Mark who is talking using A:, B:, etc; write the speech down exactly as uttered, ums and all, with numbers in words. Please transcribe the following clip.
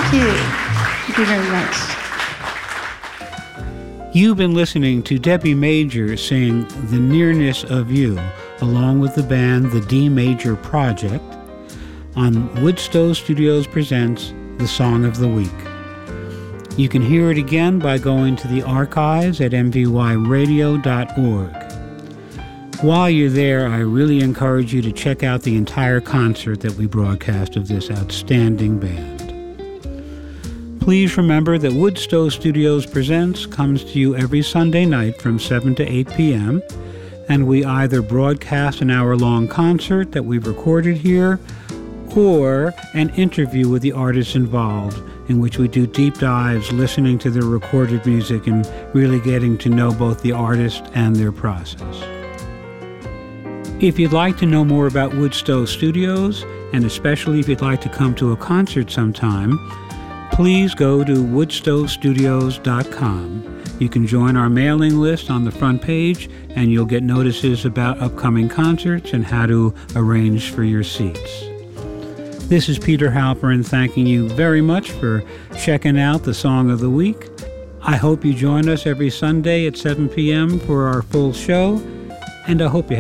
A: you. Thank you very much.
B: You've been listening to Debbie Major sing The Nearness of You, along with the band The D Major Project, on Woodstow Studios Presents The Song of the Week. You can hear it again by going to the archives at m v y radio dot org. While you're there, I really encourage you to check out the entire concert that we broadcast of this outstanding band. Please remember that Woodstow Studios Presents comes to you every Sunday night from seven to eight p.m., and we either broadcast an hour-long concert that we've recorded here or an interview with the artists involved, in which we do deep dives listening to their recorded music and really getting to know both the artist and their process. If you'd like to know more about Woodstow Studios, and especially if you'd like to come to a concert sometime, please go to woodstow studios dot com. You can join our mailing list on the front page, and you'll get notices about upcoming concerts and how to arrange for your seats. This is Peter Halperin thanking you very much for checking out the Song of the Week. I hope you join us every Sunday at seven p.m. for our full show, and I hope you